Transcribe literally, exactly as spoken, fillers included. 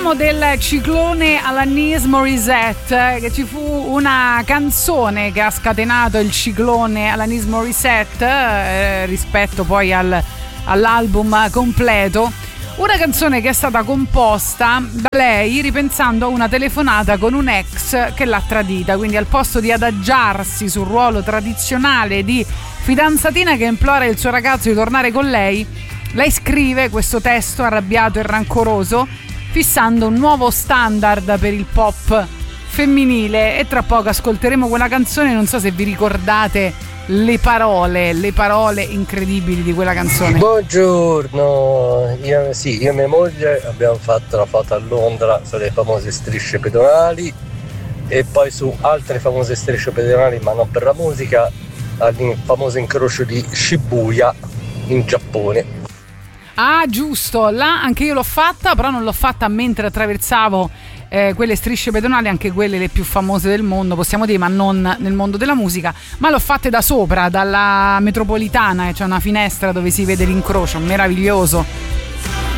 parliamo del ciclone Alanis Morissette, che ci fu una canzone che ha scatenato il ciclone Alanis Morissette eh, rispetto poi al, all'album completo. Una canzone che è stata composta da lei ripensando a una telefonata con un ex che l'ha tradita, quindi al posto di adagiarsi sul ruolo tradizionale di fidanzatina che implora il suo ragazzo di tornare con lei, lei scrive questo testo arrabbiato e rancoroso, fissando un nuovo standard per il pop femminile. E tra poco ascolteremo quella canzone. Non so se vi ricordate le parole, le parole incredibili di quella canzone. Buongiorno, io, sì, io e mia moglie abbiamo fatto la foto a Londra sulle famose strisce pedonali e poi su altre famose strisce pedonali, ma non per la musica, al famoso incrocio di Shibuya in Giappone. Ah, giusto, là anche io l'ho fatta, però non l'ho fatta mentre attraversavo eh, quelle strisce pedonali, anche quelle le più famose del mondo, possiamo dire, ma non nel mondo della musica, ma l'ho fatte da sopra, dalla metropolitana, e c'è una finestra dove si vede l'incrocio, meraviglioso.